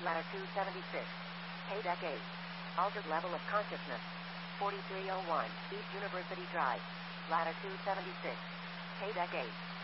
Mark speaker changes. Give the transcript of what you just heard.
Speaker 1: latitude 76. Quebec 8. Altered level of consciousness. 4301, East University Drive. Latitude 76. Quebec 8.